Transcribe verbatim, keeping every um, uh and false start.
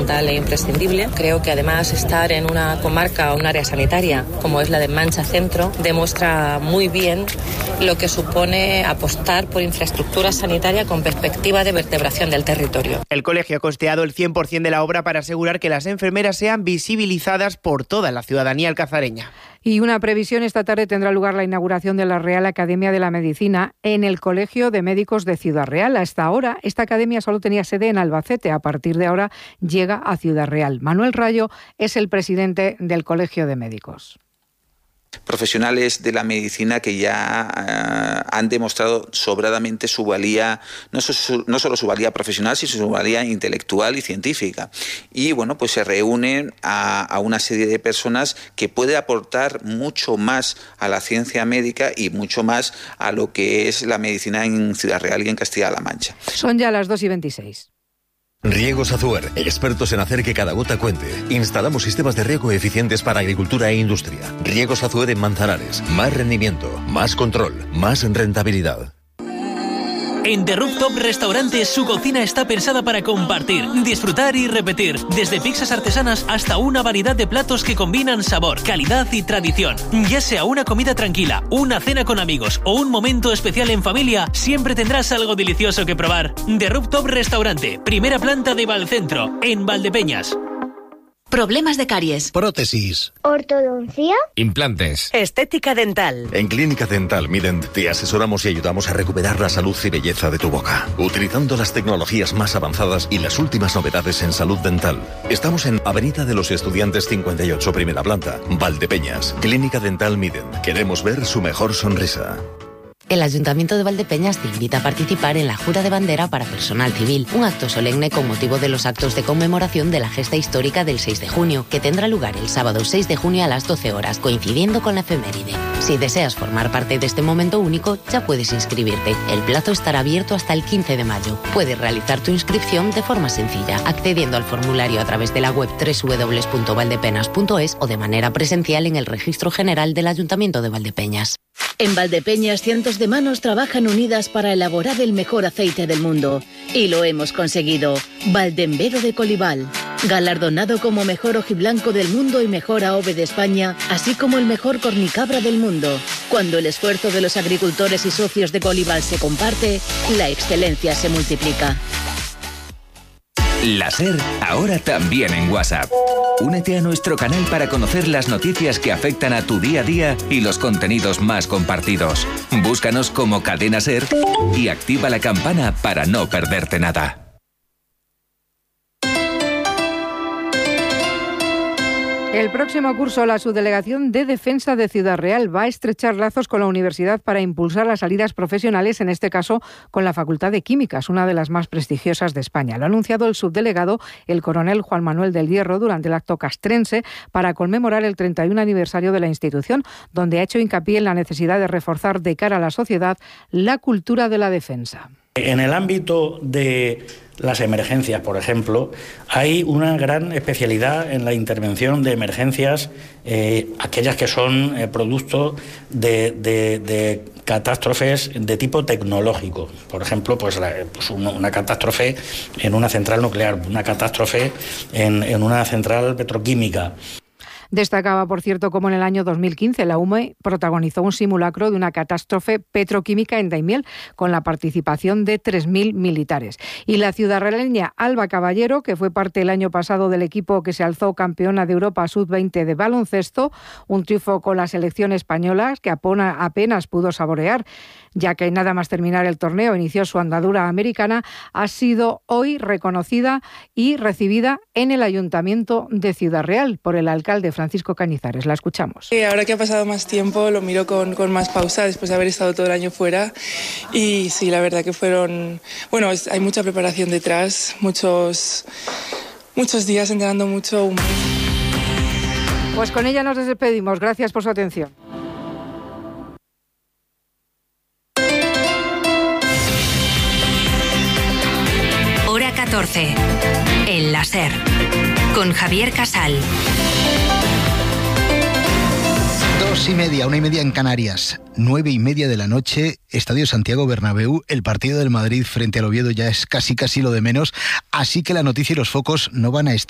fundamental e imprescindible. Creo que además estar en una comarca o un área sanitaria como es la de Mancha Centro demuestra muy bien lo que supone apostar por infraestructura sanitaria con perspectiva de vertebración del territorio. El colegio ha costeado el cien por ciento de la obra para asegurar que las enfermeras sean visibilizadas por toda la ciudadanía alcazareña. Y una previsión: esta tarde tendrá lugar la inauguración de la Real Academia de la Medicina en el Colegio de Médicos de Ciudad Real. Hasta ahora, esta academia solo tenía sede en Albacete. A partir de ahora llega a Ciudad Real. Manuel Rayo es el presidente del Colegio de Médicos. Profesionales de la medicina que ya eh, han demostrado sobradamente su valía, no, su, no solo su valía profesional, sino su valía intelectual y científica. Y bueno, pues se reúnen a, a una serie de personas que puede aportar mucho más a la ciencia médica y mucho más a lo que es la medicina en Ciudad Real y en Castilla-La Mancha. Son ya las dos y veintiséis. Riegos Azuer, expertos en hacer que cada gota cuente. Instalamos sistemas de riego eficientes para agricultura e industria. Riegos Azuer en Manzanares. Más rendimiento, más control, más rentabilidad. En The Rooftop Restaurante, su cocina está pensada para compartir, disfrutar y repetir. Desde pizzas artesanas hasta una variedad de platos que combinan sabor, calidad y tradición. Ya sea una comida tranquila, una cena con amigos o un momento especial en familia, siempre tendrás algo delicioso que probar. The Rooftop Restaurante, primera planta de Valcentro, en Valdepeñas. Problemas de caries, prótesis, ortodoncia, implantes, estética dental. En Clínica Dental Mident te asesoramos y ayudamos a recuperar la salud y belleza de tu boca, utilizando las tecnologías más avanzadas y las últimas novedades en salud dental. Estamos en Avenida de los Estudiantes cincuenta y ocho, primera planta, Valdepeñas. Clínica Dental Mident. Queremos ver su mejor sonrisa. El Ayuntamiento de Valdepeñas te invita a participar en la Jura de Bandera para personal civil, un acto solemne con motivo de los actos de conmemoración de la gesta histórica del seis de junio, que tendrá lugar el sábado seis de junio a las doce horas, coincidiendo con la efeméride. Si deseas formar parte de este momento único, ya puedes inscribirte. El plazo estará abierto hasta el quince de mayo. Puedes realizar tu inscripción de forma sencilla, accediendo al formulario a través de la web doble u doble u doble u punto valdepenas punto es o de manera presencial en el Registro General del Ayuntamiento de Valdepeñas. En Valdepeñas, cientos de manos trabajan unidas para elaborar el mejor aceite del mundo. Y lo hemos conseguido. Valdembero de Colival, galardonado como mejor ojiblanco del mundo y mejor A O V E de España, así como el mejor cornicabra del mundo. Cuando el esfuerzo de los agricultores y socios de Colival se comparte, la excelencia se multiplica. La SER, ahora también en WhatsApp. Únete a nuestro canal para conocer las noticias que afectan a tu día a día y los contenidos más compartidos. Búscanos como Cadena SER y activa la campana para no perderte nada. El próximo curso, la Subdelegación de Defensa de Ciudad Real va a estrechar lazos con la universidad para impulsar las salidas profesionales, en este caso con la Facultad de Químicas, una de las más prestigiosas de España. Lo ha anunciado el subdelegado, el coronel Juan Manuel del Hierro, durante el acto castrense para conmemorar el treinta y un aniversario de la institución, donde ha hecho hincapié en la necesidad de reforzar de cara a la sociedad la cultura de la defensa. En el ámbito de las emergencias, por ejemplo, hay una gran especialidad en la intervención de emergencias, eh, aquellas que son eh, producto de, de, de catástrofes de tipo tecnológico. Por ejemplo, pues, la, pues una, una catástrofe en una central nuclear, una catástrofe en, en una central petroquímica. Destacaba, por cierto, como en el año dos mil quince la U M E protagonizó un simulacro de una catástrofe petroquímica en Daimiel con la participación de tres mil militares. Y la ciudadraleña Alba Caballero, que fue parte el año pasado del equipo que se alzó campeona de Europa sub veinte de baloncesto, un triunfo con la selección española que apenas pudo saborear, ya que nada más terminar el torneo inició su andadura americana, ha sido hoy reconocida y recibida en el Ayuntamiento de Ciudad Real por el alcalde Francisco Cañizares. La escuchamos. Ahora que ha pasado más tiempo lo miro con, con más pausa después de haber estado todo el año fuera y sí, la verdad que fueron, bueno, es, hay mucha preparación detrás, muchos, muchos días entrenando mucho. Pues con ella nos despedimos. Gracias por su atención. Hora catorce. El láser. Con Javier Casal. Dos y media, una y media en Canarias. Nueve y media de la noche, Estadio Santiago Bernabéu. El partido del Madrid frente al Oviedo ya es casi casi lo de menos. Así que la noticia y los focos no van a estar